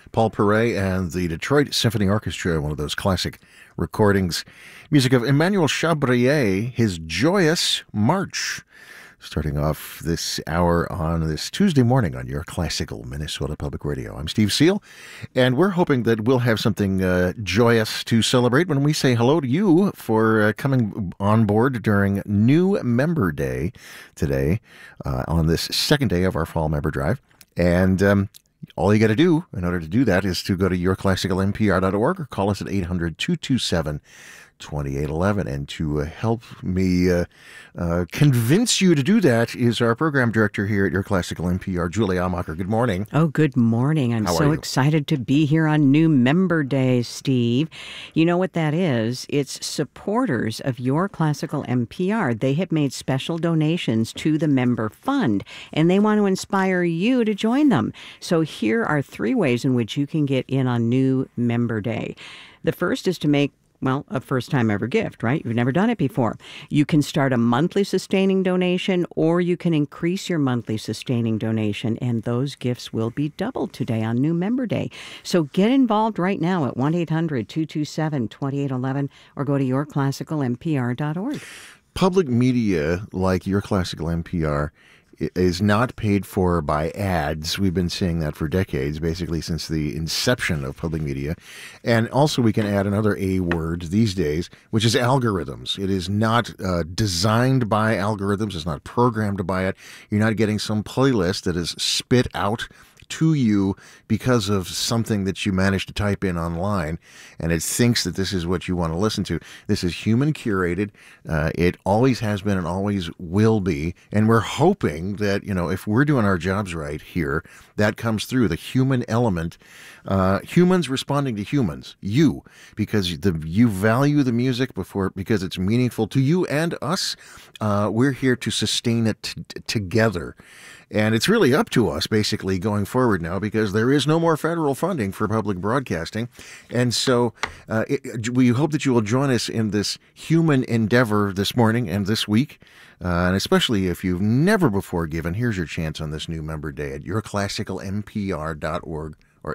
Paul Perret and the Detroit Symphony Orchestra, one of those classic recordings. Music of Emmanuel Chabrier, his Joyous March. Starting off this hour on this Tuesday morning on your classical Minnesota Public Radio. I'm Steve Seal, and we're hoping that we'll have something joyous to celebrate when we say hello to you for coming on board during New Member Day today on this second day of our Fall Member Drive. And all you got to do in order to do that is to go to yourclassicalmpr.org or call us at 800-227-2811. And to help me convince you to do that is our program director here at Your Classical NPR, Julie Amacher. Good morning. Oh, good morning. I'm so excited to be here on New Member Day, Steve. You know what that is? It's supporters of Your Classical NPR. They have made special donations to the Member Fund, and they want to inspire you to join them. So here are 3 ways in which you can get in on New Member Day. The first is to make a first-time ever gift, right? You've never done it before. You can start a monthly sustaining donation, or you can increase your monthly sustaining donation, and those gifts will be doubled today on New Member Day. So get involved right now at 1-800-227-2811 or go to yourclassicalmpr.org. Public media like Your Classical NPR is not paid for by ads. We've been seeing that for decades, basically since the inception of public media. And also we can add another A word these days, which is algorithms. It is not designed by algorithms. It's not programmed by it. You're not getting some playlist that is spit out to you because of something that you managed to type in online, and it thinks that this is what you want to listen to. This is human curated. It always has been and always will be, and we're hoping that, if we're doing our jobs right here, that comes through, the human element, humans responding to humans, because you value the music because it's meaningful to you and us. We're here to sustain it together. And it's really up to us, basically, going forward now, because there is no more federal funding for public broadcasting. And so we hope that you will join us in this human endeavor this morning and this week. And especially if you've never before given, here's your chance on this New Member Day at yourclassicalmpr.org or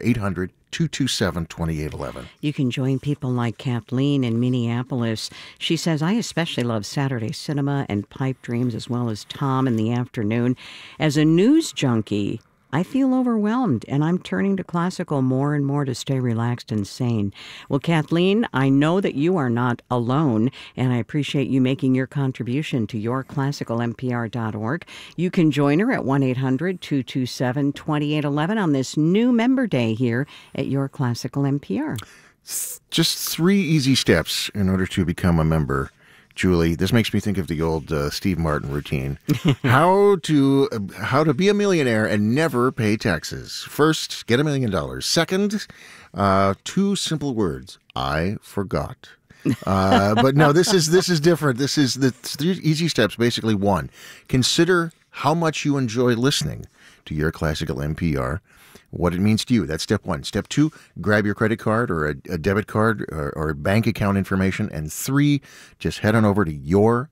800-227-2811. You can join people like Kathleen in Minneapolis. She says, I especially love Saturday cinema and pipe dreams, as well as Tom in the afternoon. As a news junkie, I feel overwhelmed, and I'm turning to classical more and more to stay relaxed and sane. Well, Kathleen, I know that you are not alone, and I appreciate you making your contribution to yourclassicalmpr.org. You can join her at 1-800-227-2811 on this New Member Day here at Your Classical NPR. Just 3 easy steps in order to become a member. Julie, this makes me think of the old Steve Martin routine. How to be a millionaire and never pay taxes. First, get $1 million. Second, 2 simple words. I forgot. But no, this is different. This is the 3 easy steps. Basically, 1, consider how much you enjoy listening to Your Classical NPR. What it means to you. That's step 1. Step 2, grab your credit card or a debit card or bank account information. And 3, just head on over to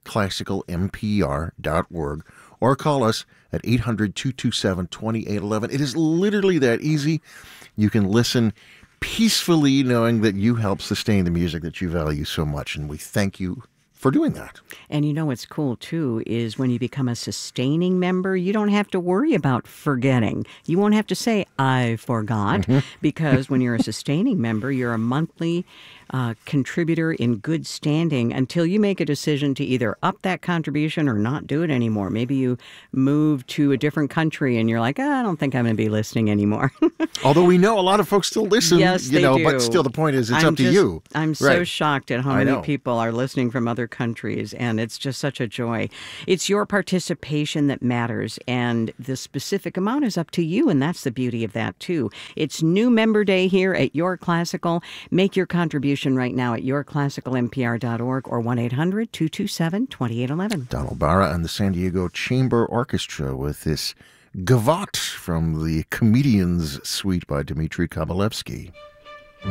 yourclassicalmpr.org or call us at 800-227-2811. It is literally that easy. You can listen peacefully knowing that you help sustain the music that you value so much. And we thank you for doing that. And you know what's cool, too, is when you become a sustaining member, you don't have to worry about forgetting. You won't have to say, I forgot, because when you're a sustaining member, you're a monthly contributor in good standing until you make a decision to either up that contribution or not do it anymore. Maybe you move to a different country and you're like, I don't think I'm going to be listening anymore. Although we know a lot of folks still listen, yes, they do. But still the point is it's up to you. I'm so shocked at how many people are listening from other countries, and it's just such a joy. It's your participation that matters, and the specific amount is up to you, and that's the beauty of that, too. It's New Member Day here at Your Classical. Make your contribution right now at yourclassicalmpr.org or 1-800-227-2811. Donald Barra and the San Diego Chamber Orchestra with this Gavotte from the Comedian's Suite by Dmitri Kabalevsky.